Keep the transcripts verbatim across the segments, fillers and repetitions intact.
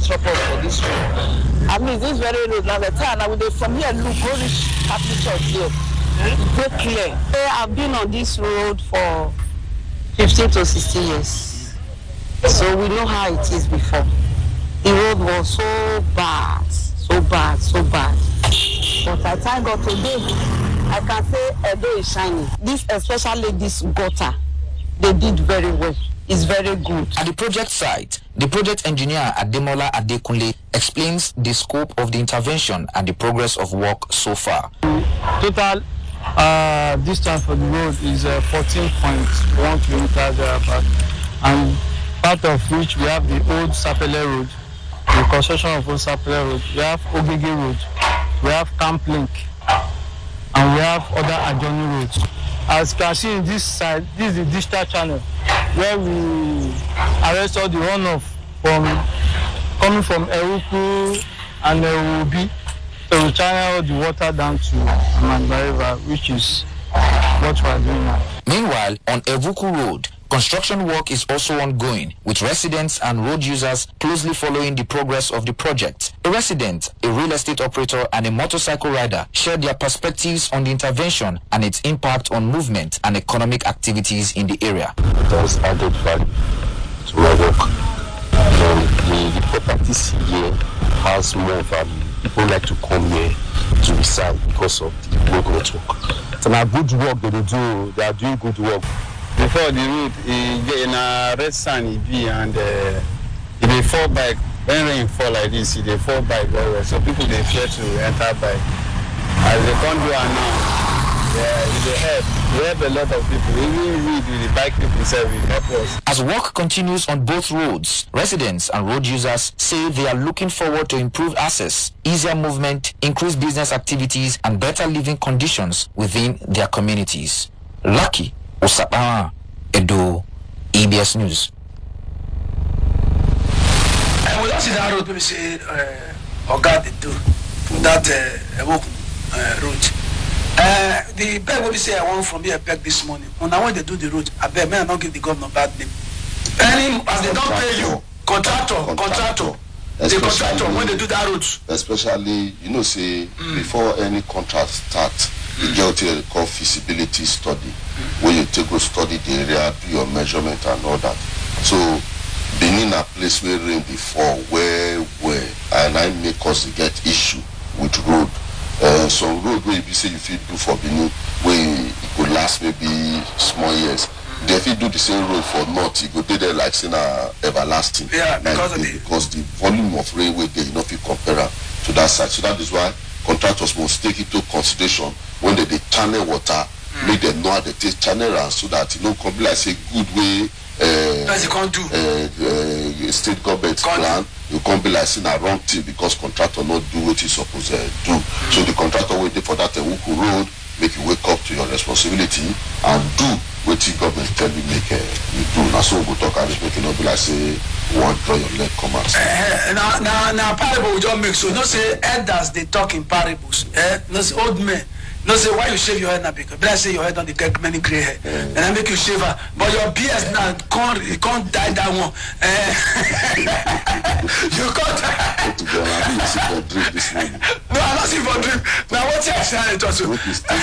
chop up for this road. I mean, this very road now the time now we from here look go reach Catholic Church here. It's very clear. I've been on this road for fifteen to sixteen years, so we know how it is before. The road was so bad, so bad, so bad. But I thank God today, I can say a day is shining. This, especially this gutter, they did very well. It's very good. At the project site, the project engineer Ademola Adekunle explains the scope of the intervention and the progress of work so far. Total uh, distance for the road is uh, fourteen point one kilometers thereabout, and part of which we have the old Sapele Road, the construction of old Sapele Road, we have Ogege Road, we have Camp Link, and we have other adjoining roads. As you can see in this side, this is the discharge channel where we arrest all the runoff from coming from Eruku and Erubi. So we channel the water down to Amanda River, which is what we are doing now. Meanwhile, on Evuku Road, construction work is also ongoing, with residents and road users closely following the progress of the project. A resident, a real estate operator, and a motorcycle rider shared their perspectives on the intervention and its impact on movement and economic activities in the area. It has added value to my work. Um, the, the properties here has more value. People like to come here to reside because of the road network. So now good work they do, they are doing good work. Before the route, in a red sand, it be and uh, if they fall back, when rain fall like this, they fall back very well. So people they fear to enter back. As they can't do it now, yeah, they help. We help a lot of people. Even we do the bike people themselves, we help us. As work continues on both roads, residents and road users say they are looking forward to improved access, easier movement, increased business activities, and better living conditions within their communities. Lucky Osapa Edo, E B S News. And we don't see that road, people say, uh, or God, they do from that uh, uh, road. Uh, the beg will say I want from here back this morning. When I want to do the road, I beg, man, I don't give the governor bad name. Any, as they don't pay you, contractor, contractor, the contractor, when they do that road. Especially, you know, say, mm. before any contract starts, you get what they call feasibility study, mm. where you take go study the area, do your measurement and all that. So, being a place where rain before, where, where, and I make us get issue with road. Uh, some road where you say you feel do for Benin, where it could last maybe small years. Mm. They if you do the same road for north, you go there like saying uh, everlasting. Yeah, because like, of the because the volume of railway there, you know, if you compare to that side. So that is why contractors must take into consideration when they, they channel water, mm. make them know how they take channel around so that you know come be like say good way. Uh, That's you can't do. Uh, uh, state government can't plan, you can't be like saying a wrong thing because contractor not do what he's supposed to do. Mm. So the contractor waiting for that Evuku road, make you wake up to your responsibility and do what the government tell you make uh, you do. Now so we go talk and make it not be like say one draw your leg come out. Uh, now now now parable we just make so no say elders they talk in parables. Eh? No say old men. No say why you shave your head now because but I say your head on the get many grey hair mm. and I make you shave her but your beard now can't you can't dye that one uh, you can't no I'm not seeing for dream now what's your saying it also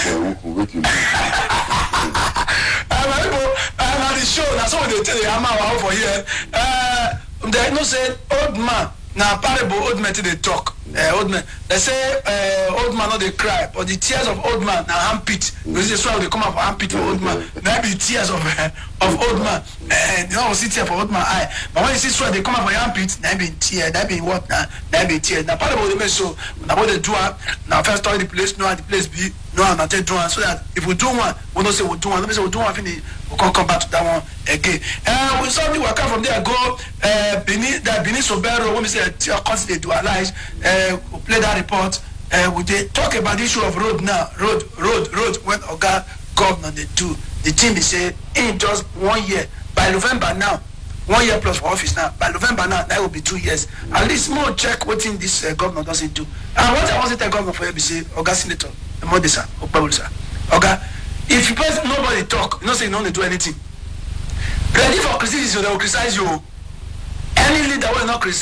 I'm on the show now so they tell you I'm out for here uh, they no say old man now parable old men till they talk. Uh, old man, they say uh, old man not they cry, but the tears of old man now armpit. This is why they come up for armpit for old man. Maybe tears of uh, of old man. Uh, you know, see tear for old man eye. But when you see sweat, they come up for armpit. That be tear. That be what? Now that be tear. Now part of what they make so. Now what they do now first tell the place. No, the place be no, not they do one. So that if we do one, we don't say we do one. Let me say we do one. Finish. We can't come back to that one again. Uh, we saw the worker from there go. Uh, beneath that beneath Sobero. When we say constantly dualize. Uh, we play that report. Uh, we they talk about the issue of road now. Road, road, road. When Oga governor they do, the team they say in just one year by November now, one year plus for office now. By November now, that will be two years. At least more check what in this uh, governor doesn't do. And what I want to tell governor for you be say, Oga Senator, Modisa, Okpebulusa, Oga, if you person nobody talk, you don't say you don't do anything. Ready for criticism, they will criticize you. Any leader will not criticize.